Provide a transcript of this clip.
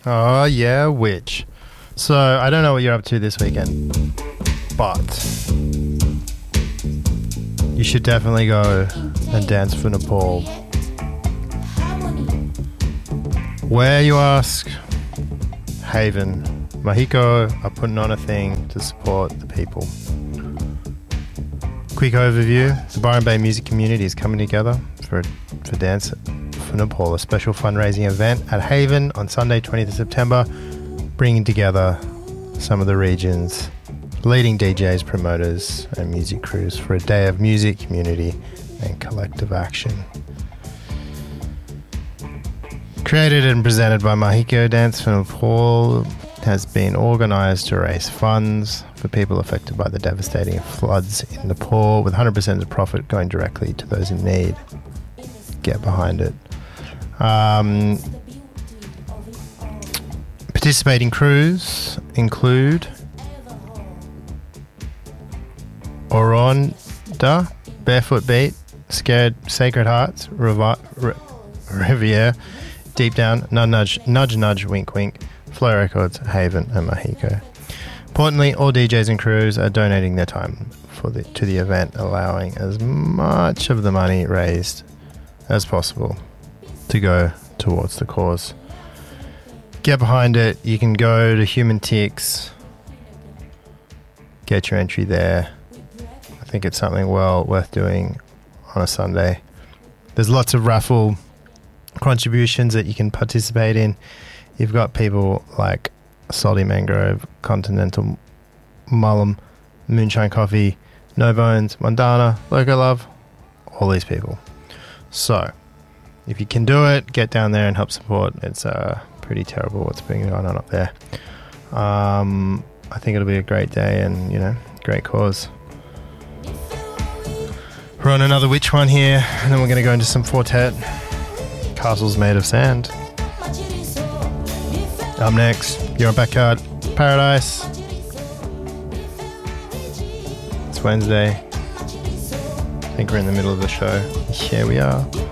Oh, yeah, which? So, I don't know what you're up to this weekend, but you should definitely go and dance for Nepal. Where, you ask? Haven. Mahiko are putting on a thing to support the people. Quick overview. The Byron Bay music community is coming together for Dance for Nepal, a special fundraising event at Haven on Sunday 20th of September, bringing together some of the region's leading DJs, promoters and music crews for a day of music, community and collective action. Created and presented by Mahiko, Dance for Nepal has been organised to raise funds for people affected by the devastating floods in Nepal, with 100% of the profit going directly to those in need. Get behind it. Participating crews include Oronda, Barefoot Beat, Sacred Hearts, Riviere, Deep Down, Nudge Nudge, Wink Wink, Flow Records, Haven and Mahiko. Importantly, all DJs and crews are donating their time to the event, allowing as much of the money raised as possible to go towards the cause. Get behind it. You can go to Human Ticks, get your entry there. I think it's something well worth doing on a Sunday. There's lots of raffle contributions that you can participate in. You've got people like Salty Mangrove, Continental Mullum, Moonshine Coffee, No Bones, Mondana, Loco Love, all these people. So, if you can do it, get down there and help support. It's pretty terrible what's been going on up there. I think it'll be a great day and, great cause. We're on another Which One here, and then we're going to go into some Fortet. Castles Made of Sand. Up next, you're on Backyard Paradise. It's Wednesday. I think we're in the middle of the show. Here we are.